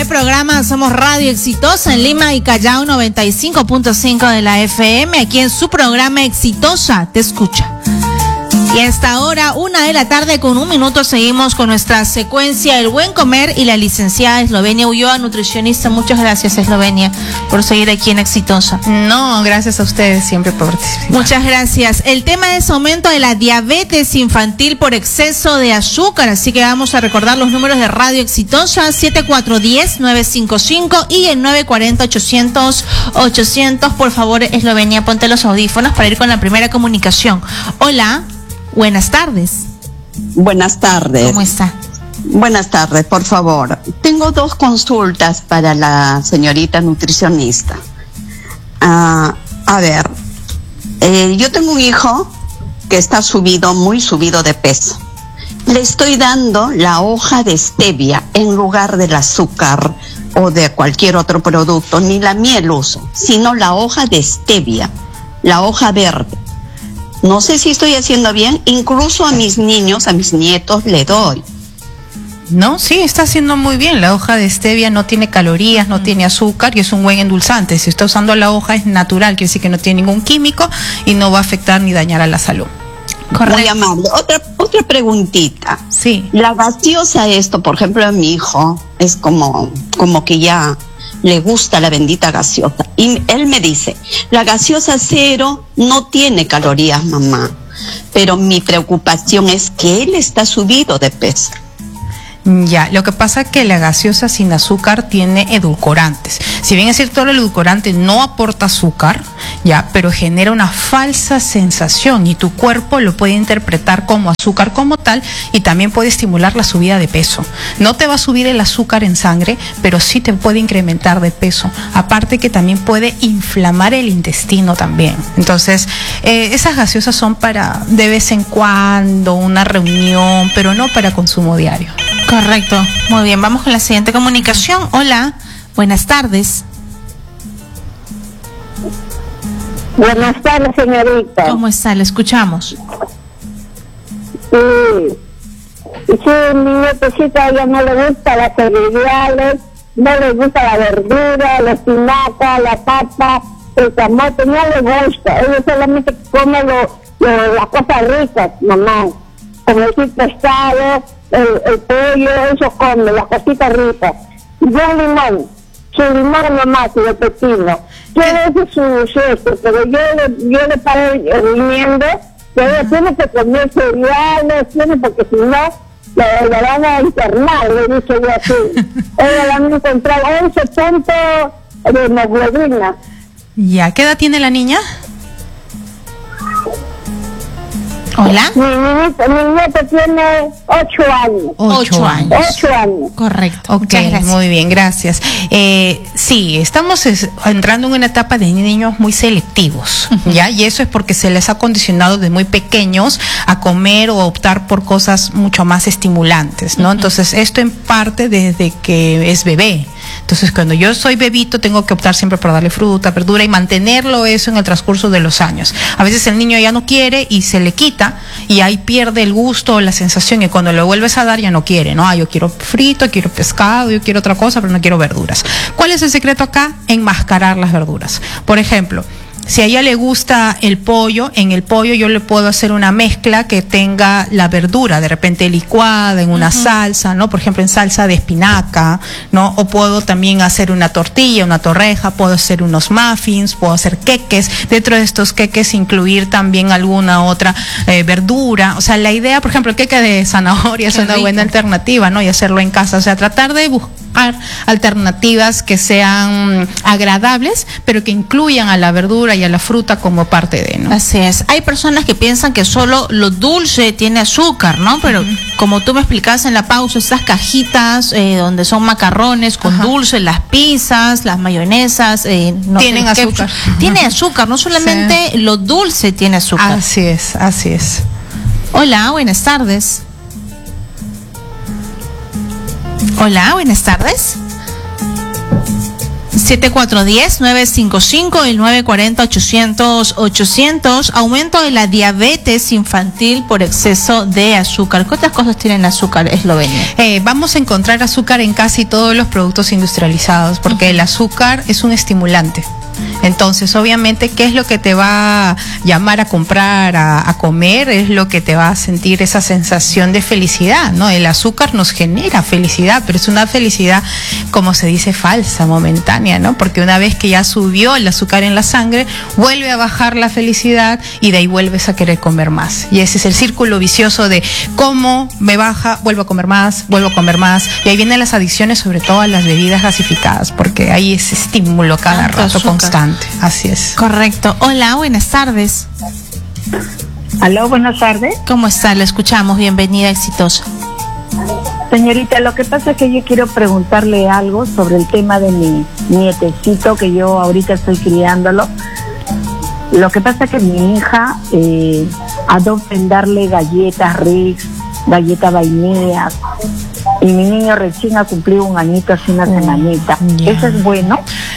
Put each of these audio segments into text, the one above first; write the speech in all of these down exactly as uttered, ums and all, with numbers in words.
programa Somos Radio Exitosa en Lima y Callao noventa y cinco punto cinco de la F M, aquí en su programa Exitosa Te Escucha. Y a esta hora, una de la tarde con un minuto, seguimos con nuestra secuencia El Buen Comer y la licenciada Eslovenia Ulloa, nutricionista. Muchas gracias, Eslovenia, por seguir aquí en Exitosa. No, gracias a ustedes siempre por participar. Muchas gracias. El tema es aumento de la diabetes infantil por exceso de azúcar, así que vamos a recordar los números de Radio Exitosa, siete cuatro uno cero, nueve cinco cinco y el nueve cuatro cero, ochocientos, ochocientos. Por favor, Eslovenia, ponte los audífonos para ir con la primera comunicación. Hola. Buenas tardes. Buenas tardes. ¿Cómo está? Buenas tardes, por favor. Tengo dos consultas para la señorita nutricionista. Uh, a ver, eh, yo tengo un hijo que está subido, muy subido de peso. Le estoy dando la hoja de stevia en lugar del azúcar o de cualquier otro producto, ni la miel uso, sino la hoja de stevia, la hoja verde. No sé si estoy haciendo bien, incluso a mis niños, a mis nietos le doy. No, sí, está haciendo muy bien. La hoja de stevia no tiene calorías, no mm. tiene azúcar y es un buen endulzante. Si está usando la hoja es natural, quiere decir que no tiene ningún químico y no va a afectar ni dañar a la salud. Correcto. Muy amable. Otra, otra preguntita. Sí. La gaseosa, esto, por ejemplo, a mi hijo es como, como que ya le gusta la bendita gaseosa. Y él me dice, la gaseosa cero no tiene calorías, mamá. Pero mi preocupación es que él está subido de peso. Ya, lo que pasa es que la gaseosa sin azúcar tiene edulcorantes. Si bien es cierto, el edulcorante no aporta azúcar, ya, pero genera una falsa sensación y tu cuerpo lo puede interpretar como azúcar como tal y también puede estimular la subida de peso. No te va a subir el azúcar en sangre, pero sí te puede incrementar de peso. Aparte que también puede inflamar el intestino también. Entonces, eh, esas gaseosas son para de vez en cuando, una reunión, pero no para consumo diario. Correcto, muy bien, vamos con la siguiente comunicación. Hola, buenas tardes. Buenas tardes, señorita. ¿Cómo está? Le escuchamos. Sí, sí, mi nietecita, a ella no le gusta las cereales, no le gusta la verdura, la espinaca, la papa, el camote, no le gusta. Ella solamente come lo, lo, las cosas ricas, mamá, como el pescado, El, el pollo, eso come, las cositas ricas. Y yo un limón, su limón nomás, su de pepino. Yo le doy su, su esto, pero yo le, yo le paro viniendo, que ella tiene que comer cereales, tiene, porque si no, la, la van a internar, le dice yo así. Ella la han encontrado once puntos de hemoglobina. Ya, ¿qué edad tiene la niña? Hola. Mi nieta, mi nieta tiene ocho años. Ocho años. Ocho años. Correcto. Ok, muchas gracias. Muy bien, gracias. Eh, sí, estamos es, entrando en una etapa de niños muy selectivos, uh-huh. ¿ya? Y eso es porque se les ha condicionado de muy pequeños a comer o a optar por cosas mucho más estimulantes, ¿no? Uh-huh. Entonces, esto en parte desde que es bebé. Entonces, cuando yo soy bebito, tengo que optar siempre por darle fruta, verdura y mantenerlo eso en el transcurso de los años. A veces el niño ya no quiere y se le quita y ahí pierde el gusto o la sensación y cuando lo vuelves a dar ya no quiere, ¿no? Ah, yo quiero frito, quiero pescado, yo quiero otra cosa, pero no quiero verduras. ¿Cuál es el secreto acá? Enmascarar las verduras. Por ejemplo, si a ella le gusta el pollo, en el pollo yo le puedo hacer una mezcla que tenga la verdura, de repente licuada en una uh-huh. salsa, ¿no? Por ejemplo, en salsa de espinaca, ¿no? O puedo también hacer una tortilla, una torreja, puedo hacer unos muffins, puedo hacer queques. Dentro de estos queques incluir también alguna otra eh, verdura. O sea, la idea, por ejemplo, el queque de zanahoria es una buena alternativa, ¿no? Y hacerlo en casa. O sea, tratar de buscar alternativas que sean agradables, pero que incluyan a la verdura y a la fruta como parte de, ¿no? Así es. Hay personas que piensan que solo lo dulce tiene azúcar, ¿no? Pero uh-huh. como tú me explicabas en la pausa, esas cajitas eh, donde son macarrones con uh-huh. dulce, las pizzas, las mayonesas, eh, no tienen sé, azúcar. Uh-huh. Tiene azúcar, no solamente sí. lo dulce tiene azúcar. Así es, así es. Hola, buenas tardes. Hola, buenas tardes. siete cuatro uno cero, nueve cinco cinco, el nueve cuatro cero, ochocientos, ochocientos. Aumento de la diabetes infantil por exceso de azúcar. ¿Qué otras cosas tienen azúcar, Eslovenia? Eh, vamos a encontrar azúcar en casi todos los productos industrializados, porque uh-huh. el azúcar es un estimulante. Entonces, obviamente, ¿qué es lo que te va a llamar a comprar, a, a comer? Es lo que te va a sentir esa sensación de felicidad, ¿no? El azúcar nos genera felicidad, pero es una felicidad, como se dice, falsa, momentánea, ¿no? Porque una vez que ya subió el azúcar en la sangre, vuelve a bajar la felicidad y de ahí vuelves a querer comer más. Y ese es el círculo vicioso de como me baja, vuelvo a comer más, vuelvo a comer más. Y ahí vienen las adicciones, sobre todo a las bebidas gasificadas, porque hay ese estímulo cada Tanto rato azúcar. constante. Así es. Correcto. Hola, buenas tardes. Aló, buenas tardes. ¿Cómo está? La escuchamos. Bienvenida, exitosa. Señorita, lo que pasa es que yo quiero preguntarle algo sobre el tema de mi nietecito, que yo ahorita estoy criándolo. Lo que pasa es que mi hija eh, adopta en darle galletas Ritz, galletas vainillas, y mi niño recién ha cumplido un añito hace una semanita. Ya. ¿Eso es bueno?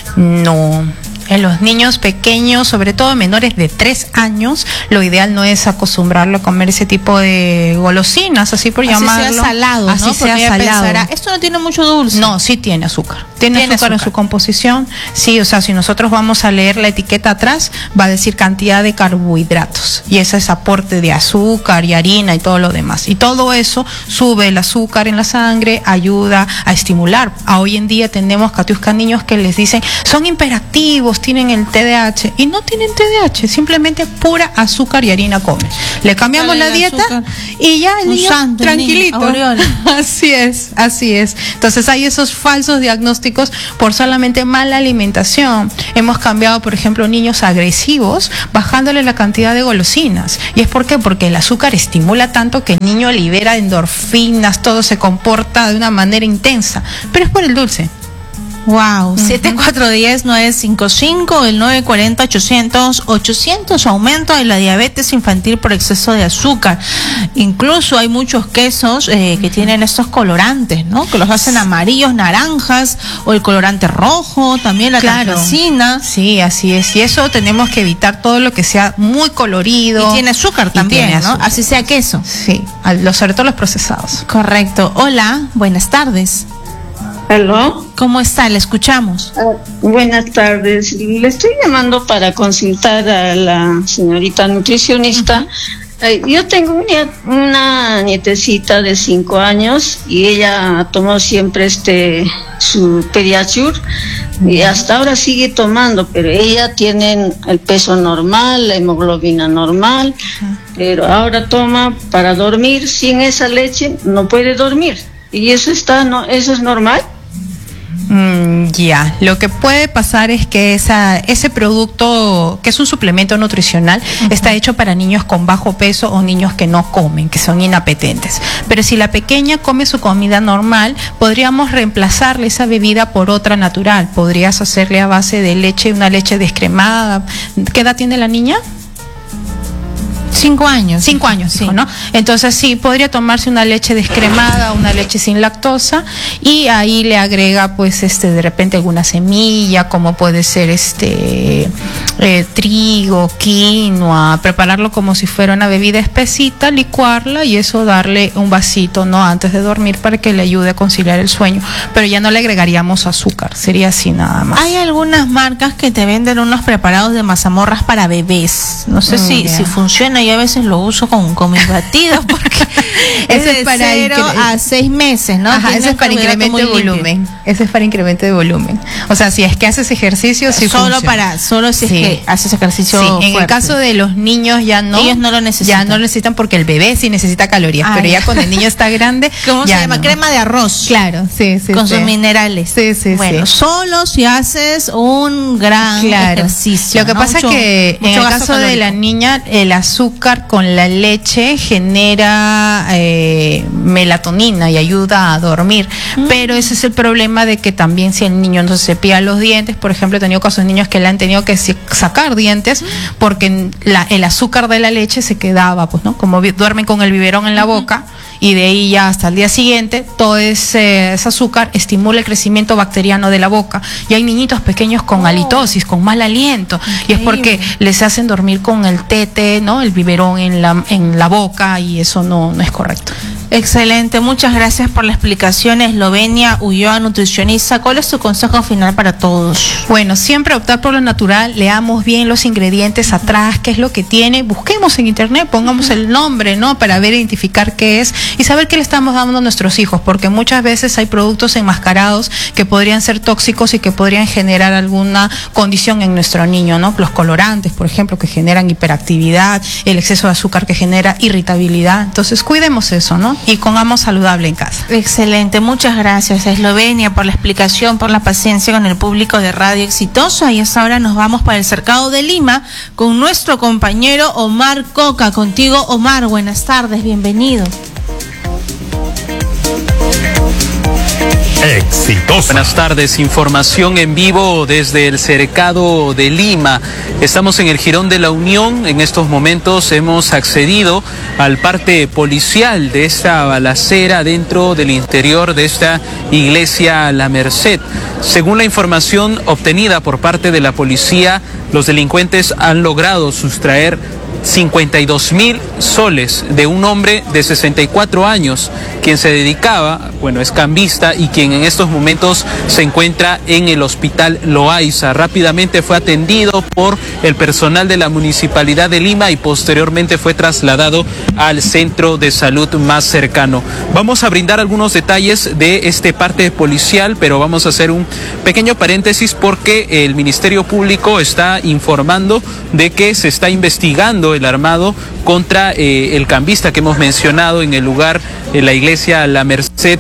No. En los niños pequeños, sobre todo menores de tres años, lo ideal no es acostumbrarlo a comer ese tipo de golosinas, así por Así llamarlo. sea salado, así ¿no? sea Porque ella salado. pensará, esto no tiene mucho dulce. No, sí tiene azúcar. Tiene, Tiene azúcar, azúcar en su composición. Sí, o sea, si nosotros vamos a leer la etiqueta atrás, va a decir cantidad de carbohidratos. Y ese es aporte de azúcar y harina y todo lo demás. Y todo eso sube el azúcar en la sangre, ayuda a estimular. A hoy en día tenemos, Katiuska, niños que les dicen, son hiperactivos, tienen el T D A H. Y no tienen T D A H, simplemente pura azúcar y harina comen. Le cambiamos Dale la el dieta azúcar. y ya el Un niño santo, el tranquilito. niño, aureola. Así es, así es. Entonces hay esos falsos diagnósticos por solamente mala alimentación. Hemos cambiado, por ejemplo, niños agresivos, bajándole la cantidad de golosinas. ¿Y es por qué? Porque el azúcar estimula tanto que el niño libera endorfinas, todo se comporta de una manera intensa. Pero es por el dulce. Wow, siete cuatro uno cero, nueve cinco cinco, el nueve cuatro cero, ochocientos, ochocientos. Aumento de la diabetes infantil por exceso de azúcar. Incluso hay muchos quesos eh, que tienen estos colorantes, ¿no? Que los hacen amarillos, naranjas, o el colorante rojo, también la Claro. tartrazina. Sí, así es. Y eso tenemos que evitar todo lo que sea muy colorido. Y tiene azúcar Y también, tiene ¿no? azúcar. Así sea queso. Sí, a los- sobre todo los procesados. Correcto. Hola, buenas tardes. ¿Aló? ¿Cómo está? Le escuchamos. Ah, buenas tardes. Le estoy llamando para consultar a la señorita nutricionista. Eh, yo tengo una, una nietecita de cinco años y ella tomó siempre este su Pediasure y hasta ahora sigue tomando, pero ella tiene el peso normal, la hemoglobina normal, pero ahora toma para dormir. Sin esa leche no puede dormir. ¿Y eso está no eso es normal? Mm, ya, lo que puede pasar es que esa, ese producto, que es un suplemento nutricional, uh-huh. está hecho para niños con bajo peso o niños que no comen, que son inapetentes. Pero si la pequeña come su comida normal, podríamos reemplazarle esa bebida por otra natural. Podrías hacerle a base de leche, una leche descremada. ¿Qué edad tiene la niña? Cinco años. Cinco años, sí. ¿no? Entonces sí, podría tomarse una leche descremada, una leche sin lactosa, y ahí le agrega, pues, este, de repente alguna semilla, como puede ser este eh, trigo, quinoa, prepararlo como si fuera una bebida espesita, licuarla y eso darle un vasito, ¿no? Antes de dormir para que le ayude a conciliar el sueño. Pero ya no le agregaríamos azúcar, sería así nada más. Hay algunas marcas que te venden unos preparados de mazamorras para bebés. No sé Mm, si, yeah. si funciona. Yo a veces lo uso con, con mis batidos porque es Ese de es para cero incre- a seis meses, ¿no? Ajá, Tiene ese es para carbohidrato incremento muy de limpio. volumen. Ese es para incremento de volumen. O sea, si es que haces ejercicio, sí Solo funciona. para, solo si Sí. es que haces ejercicio Sí, en el fuerte. caso de los niños ya no. Ellos no lo necesitan. Ya no lo necesitan porque el bebé sí necesita calorías, Ah, pero ya. ya cuando el niño está grande, ¿Cómo ya se llama? no. Crema de arroz. Claro, sí, sí. Con sí. sus minerales. Sí, sí, bueno, sí. solo si haces un gran Claro. ejercicio. Lo que ¿no? pasa Mucho- es que en mucho el gasto caso de la calórico. niña, el azúcar con la leche genera eh, melatonina y ayuda a dormir. Mm. Pero ese es el problema de que también si el niño no se cepilla los dientes, por ejemplo, he tenido casos de niños que le han tenido que si- sacar dientes porque la, el azúcar de la leche se quedaba, pues, ¿no? Como vi- duermen con el biberón en la boca y de ahí ya hasta el día siguiente todo ese, ese azúcar estimula el crecimiento bacteriano de la boca, y hay niñitos pequeños con oh. halitosis, con mal aliento, increíble. Y es porque les hacen dormir con el tete, ¿no? El biberón en la, en la boca, y eso no, no es correcto. Excelente, muchas gracias por la explicación, Eslovenia Ulloa, nutricionista. ¿Cuál es su consejo final para todos? Bueno, siempre optar por lo natural, leamos bien los ingredientes atrás, qué es lo que tiene, busquemos en internet, pongamos el nombre, ¿no? Para ver, identificar qué es y saber qué le estamos dando a nuestros hijos, porque muchas veces hay productos enmascarados que podrían ser tóxicos y que podrían generar alguna condición en nuestro niño, ¿no? Los colorantes, por ejemplo, que generan hiperactividad, el exceso de azúcar que genera irritabilidad. Entonces, cuidemos eso, ¿no? Y comamos saludable en casa. Excelente, muchas gracias, Eslovenia, por la explicación, por la paciencia con el público de Radio Exitosa. Y hasta ahora nos vamos para el Cercado de Lima con nuestro compañero Omar Coca. Contigo, Omar, buenas tardes, bienvenido. Exitosa. Buenas tardes, información en vivo desde el Cercado de Lima. Estamos en el Jirón de la Unión. En estos momentos hemos accedido al parte policial de esta balacera dentro del interior de esta iglesia La Merced. Según la información obtenida por parte de la policía, los delincuentes han logrado sustraer cincuenta y dos mil soles de un hombre de sesenta y cuatro años, quien se dedicaba, bueno, es cambista y quien en estos momentos se encuentra en el hospital Loaiza. Rápidamente fue atendido por el personal de la Municipalidad de Lima y posteriormente fue trasladado al centro de salud más cercano. Vamos a brindar algunos detalles de este parte policial, pero vamos a hacer un pequeño paréntesis porque el Ministerio Público está informando de que se está investigando el armado contra eh, el cambista que hemos mencionado en el lugar, en la iglesia La Merced.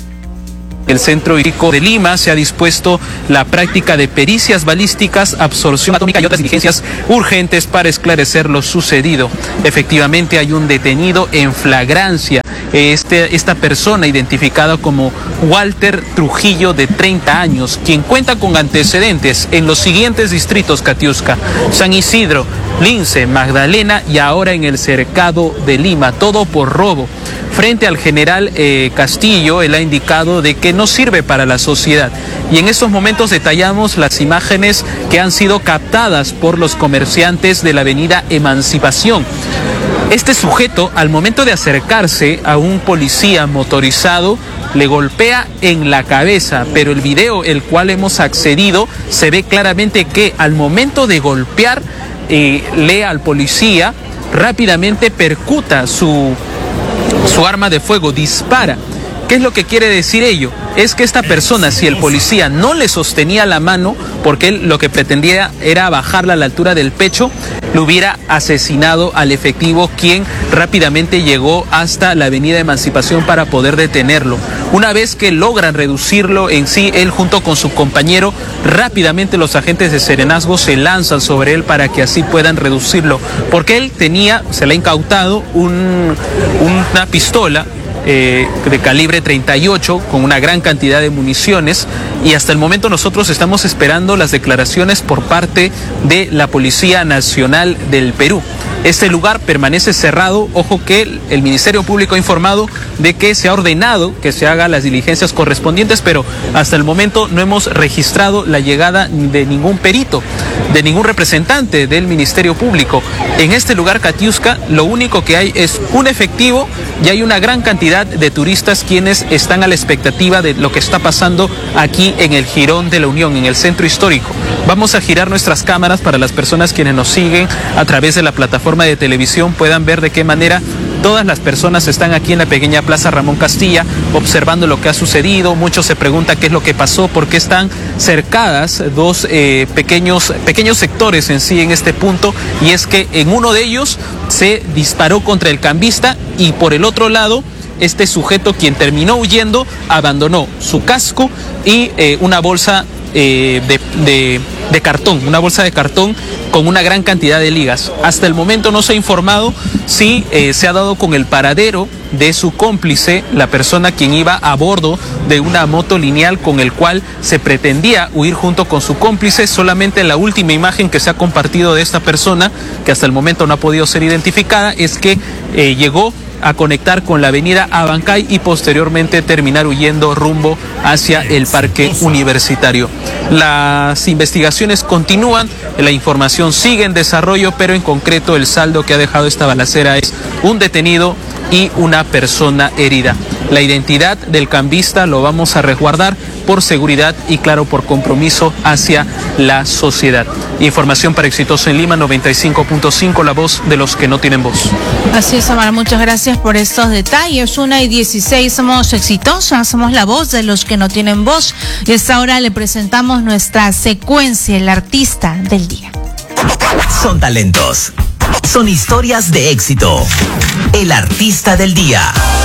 El Centro Hídrico de Lima se ha dispuesto la práctica de pericias balísticas, absorción atómica y otras diligencias urgentes para esclarecer lo sucedido. Efectivamente hay un detenido en flagrancia. Este, esta persona identificada como Walter Trujillo, de treinta años, quien cuenta con antecedentes en los siguientes distritos: Catiusca, San Isidro, Lince, Magdalena y ahora en el Cercado de Lima, todo por robo. Frente al general eh, Castillo, él ha indicado de que no sirve para la sociedad. Y en estos momentos detallamos las imágenes que han sido captadas por los comerciantes de la avenida Emancipación. Este sujeto, al momento de acercarse a un policía motorizado, le golpea en la cabeza, pero el video, el cual hemos accedido, se ve claramente que al momento de golpear, eh, lee al policía, rápidamente percuta su... su arma de fuego, dispara. ¿Qué es lo que quiere decir ello? Es que esta persona, si el policía no le sostenía la mano, porque él lo que pretendía era bajarla a la altura del pecho, lo hubiera asesinado al efectivo, quien rápidamente llegó hasta la avenida Emancipación para poder detenerlo. Una vez que logran reducirlo en sí, él junto con su compañero, rápidamente los agentes de serenazgo se lanzan sobre él para que así puedan reducirlo, porque él tenía, se le ha incautado un, una pistola Eh, de calibre treinta y ocho con una gran cantidad de municiones, y hasta el momento nosotros estamos esperando las declaraciones por parte de la Policía Nacional del Perú. Este lugar permanece cerrado. Ojo que el, el Ministerio Público ha informado de que se ha ordenado que se hagan las diligencias correspondientes, pero hasta el momento no hemos registrado la llegada de ningún perito, de ningún representante del Ministerio Público. En este lugar, Catiusca, lo único que hay es un efectivo y hay una gran cantidad de turistas quienes están a la expectativa de lo que está pasando aquí en el Jirón de la Unión, en el centro histórico. Vamos a girar nuestras cámaras para las personas quienes nos siguen a través de la plataforma de televisión puedan ver de qué manera todas las personas están aquí en la pequeña Plaza Ramón Castilla observando lo que ha sucedido. Muchos se preguntan qué es lo que pasó, por qué están cercadas dos eh, pequeños, pequeños sectores en sí en este punto, y es que en uno de ellos se disparó contra el cambista y por el otro lado este sujeto, quien terminó huyendo, abandonó su casco y eh, una bolsa eh, de, de, de cartón, una bolsa de cartón con una gran cantidad de ligas. Hasta el momento no se ha informado si eh, se ha dado con el paradero de su cómplice, la persona quien iba a bordo de una moto lineal con el cual se pretendía huir junto con su cómplice. Solamente la última imagen que se ha compartido de esta persona, que hasta el momento no ha podido ser identificada, es que eh, llegó a conectar con la avenida Abancay y posteriormente terminar huyendo rumbo hacia el parque universitario. Las investigaciones continúan, la información sigue en desarrollo, pero en concreto el saldo que ha dejado esta balacera es un detenido y una persona herida. La identidad del cambista lo vamos a resguardar por seguridad y, claro, por compromiso hacia la sociedad. Información para Exitosa en Lima, noventa y cinco punto cinco, la voz de los que no tienen voz. Así es, Amara, muchas gracias por estos detalles. Una y dieciséis, somos Exitosas, somos la voz de los que no tienen voz. Y a esta hora le presentamos nuestra secuencia, el artista del día. Son talentos, son historias de éxito. El artista del día.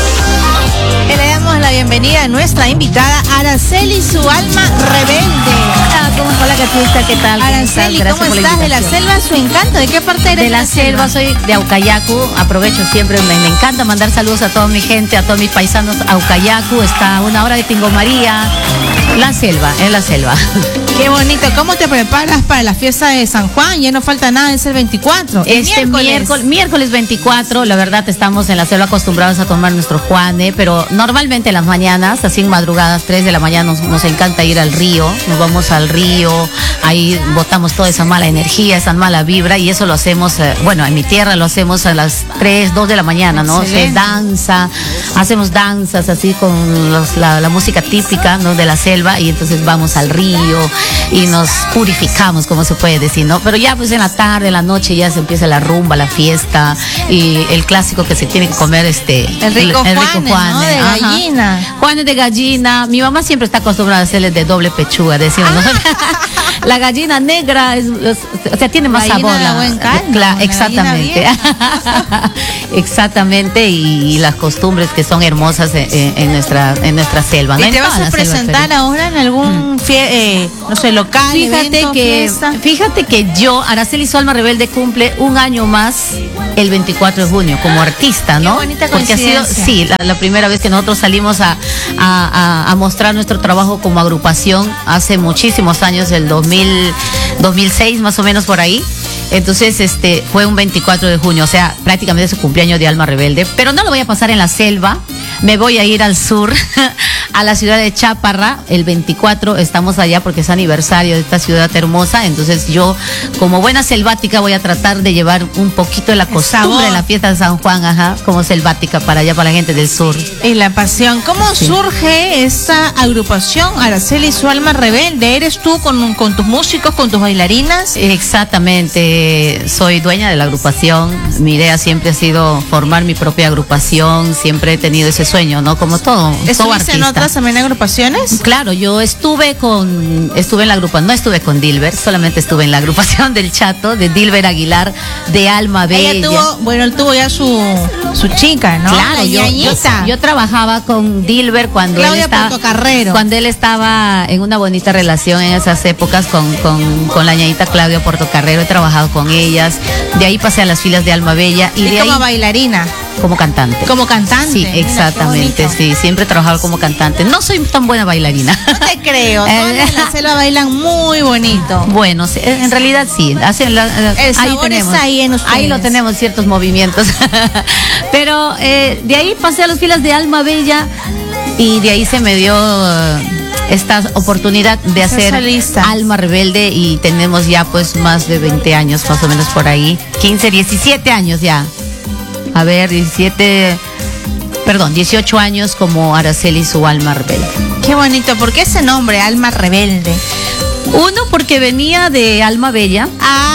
Y le damos la bienvenida a nuestra invitada Araceli, su alma rebelde. Hola, Catuita, ¿qué tal? Araceli, ¿cómo, ¿cómo estás? De la selva, su encanto. ¿De qué parte eres? De la, la selva, selva, soy de Aucayacu. Aprovecho siempre, me, me encanta mandar saludos a toda mi gente, a todos mis paisanos. Aucayacu está a una hora de Tingo María. La selva, en la selva. Qué bonito. ¿Cómo te preparas para la fiesta de San Juan? Ya no falta nada, es el veinticuatro. Este miércoles. miércoles, miércoles veinticuatro, la verdad estamos en la selva acostumbrados a tomar nuestro Juane, pero normalmente en las mañanas, así en madrugadas, tres de la mañana, nos, nos encanta ir al río, nos vamos al río, ahí botamos toda esa mala energía, esa mala vibra, y eso lo hacemos, eh, bueno, en mi tierra lo hacemos a las tres, dos de la mañana, ¿no? Se danza, hacemos danzas así con los, la, la música típica, ¿no? De la selva, y entonces vamos al río y nos purificamos, como se puede decir, ¿no? Pero ya pues en la tarde, en la noche ya se empieza la rumba, la fiesta, y el clásico que se tiene que comer, este el rico, el, el rico Juan, ¿no? De Ajá. gallina. Juanes de gallina. Mi mamá siempre está acostumbrada a hacerles de doble pechuga, decimos, ¿no? La gallina negra es, es, o sea, tiene más gallina sabor. La, buen caldo, la, exactamente. Exactamente, y, y las costumbres que son hermosas en, en nuestra en nuestra selva. ¿Y ¿no? te en vas a presentar ahora en algún, mm. fie, eh, no sé, local, fíjate evento, que, fiesta? Fíjate que yo, Araceli Su Alma Rebelde, cumple un año más el veinticuatro de junio como artista, ¿no? Qué bonita Porque ha sido, sí, la, la primera vez que nosotros salimos a, a, a, a mostrar nuestro trabajo como agrupación hace muchísimos años, el dos mil, dos mil seis más o menos por ahí. Entonces, este, fue un veinticuatro de junio, o sea, prácticamente su cumpleaños de Alma Rebelde. Pero no lo voy a pasar en la selva, me voy a ir al sur, a la ciudad de Cháparra, el veinticuatro, estamos allá porque es aniversario de esta ciudad hermosa. Entonces yo, como buena selvática, voy a tratar de llevar un poquito de la costumbre de la fiesta de San Juan, ajá, como selvática para allá, para la gente del sur. Y la pasión. ¿Cómo sí. surge esta agrupación, Araceli Su Alma Rebelde? ¿Eres tú con, con tus músicos, con tus bailarinas? Exactamente. Soy dueña de la agrupación. Mi idea siempre ha sido formar mi propia agrupación. Siempre he tenido ese sueño, ¿no? Como todo, todo artista. ¿En otras también agrupaciones? Claro, yo estuve con, estuve en la agrupación, no estuve con Dilber, solamente estuve en la agrupación del Chato, de Dilber Aguilar, de Alma Bella. Ella tuvo, bueno, él tuvo ya su, su chica, ¿no? Claro, yo, yo, yo trabajaba con Dilber cuando Claudia él estaba, Portocarrero. cuando él estaba en una bonita relación en esas épocas con, con, con la ñañita Claudia Portocarrero. He trabajado con ellas, de ahí pasé a las filas de Alma Bella y, ¿Y de como ahí bailarina, como cantante. Como cantante. Sí, exactamente, sí, siempre he trabajado como cantante. No soy tan buena bailarina. No te creo, todas en la selva bailan muy bonito. Bueno, en realidad sí, hacen la, el sabor ahí tenemos, está ahí en ustedes. Ahí lo tenemos, ciertos movimientos. Pero eh, de ahí pasé a las filas de Alma Bella y de ahí se me dio esta oportunidad de hacer Alma Rebelde, y tenemos ya pues más de veinte años, más o menos por ahí, quince, diecisiete años ya. A ver, diecisiete, perdón, dieciocho años como Araceli Su Alma Rebelde. Qué bonito, ¿por qué ese nombre, Alma Rebelde? Uno, porque venía de Alma Bella. Ah,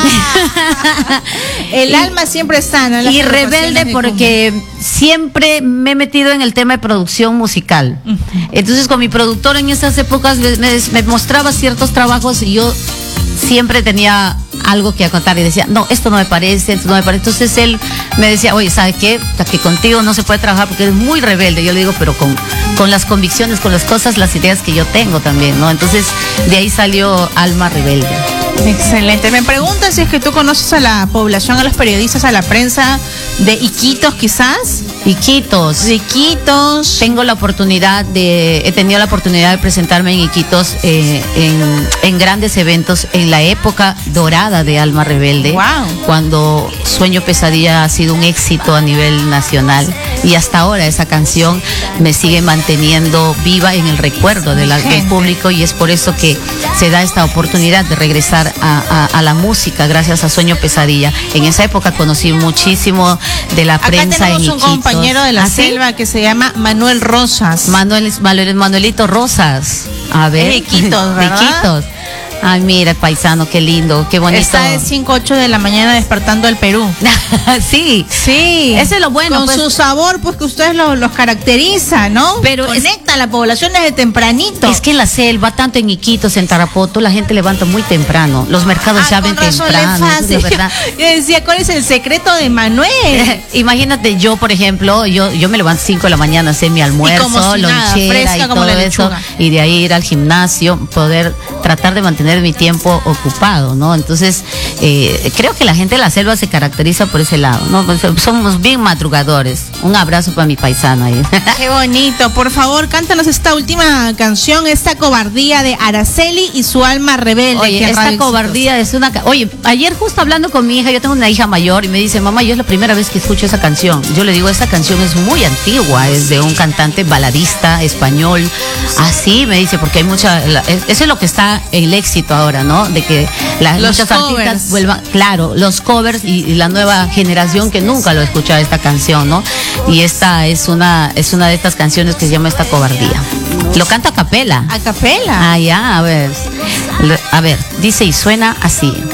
el y, alma siempre sana. Y rebelde porque siempre me he metido en el tema de producción musical. Uh-huh. Entonces con mi productor en esas épocas me, me, me mostraba ciertos trabajos y yo siempre tenía algo que contar y decía, no, esto no me parece, esto no me parece. Entonces él me decía, oye, ¿sabes qué? Que contigo no se puede trabajar porque eres muy rebelde. Yo le digo, pero con, con las convicciones, con las cosas, las ideas que yo tengo también, ¿no? Entonces de ahí salió Alma Rebelde. Excelente. Me preguntan si es que tú conoces a la población, a los periodistas, a la prensa de Iquitos, quizás. Iquitos. De Iquitos. Tengo la oportunidad de, he tenido la oportunidad de presentarme en Iquitos eh, en, en grandes eventos en la época dorada de Alma Rebelde. Wow. Cuando Sueño Pesadilla ha sido un éxito a nivel nacional y hasta ahora esa canción me sigue manteniendo viva en el recuerdo de la, del público, y es por eso que se da esta oportunidad de regresar a, a, a la música gracias a Sueño Pesadilla. En esa época conocí muchísimo de la Acá prensa en tenemos Iquitos. un compañero de la ¿Ah, sí? selva que se llama Manuel Rosas. Manuel, Manuel Manuelito Rosas. A ver. Es de Iquitos, ¿verdad? De Iquitos. Ay, mira, paisano, qué lindo, qué bonito. Está de cinco a ocho de la mañana despertando el Perú. Sí. Sí. Ese es lo bueno. Con pues. su sabor, pues que ustedes los, los caracteriza, ¿no? Pero conecta a la población desde tempranito. Es que en la selva, tanto en Iquitos, en Tarapoto, la gente levanta muy temprano. Los mercados Ah, se abren con razón, temprano. es eso fácil. es verdad. Yo decía, ¿cuál es el secreto de Manuel? Imagínate, yo, por ejemplo, yo yo me levanto cinco de la mañana, hacer mi almuerzo, como si nada, lonchera fresca y como todo la eso, lechuga. y de ahí ir al gimnasio, poder tratar de mantener mi tiempo ocupado, ¿no? Entonces, eh, creo que la gente de la selva se caracteriza por ese lado, ¿no? Pues, somos bien madrugadores. Un abrazo para mi paisano ahí. Qué bonito. Por favor, cántanos esta última canción, esta cobardía de Araceli y su alma rebelde. Oye, que es esta Radio cobardía es una... ca- Oye, ayer justo hablando con mi hija, yo tengo una hija mayor y me dice, mamá, yo es la primera vez que escucho esa canción. Yo le digo, esta canción es muy antigua, es de un cantante baladista español. Así me dice, porque hay mucha... la- es- eso es lo que está el éxito ahora, ¿no? De que las Los muchas covers. artistas vuelvan... Claro, los covers y, y la nueva generación que nunca lo ha escuchado esta canción, ¿no? Y esta es una, es una de estas canciones que se llama Esta Cobardía. Lo canta a capela. A capela. Ah, ya, a ver. A ver, dice y suena así.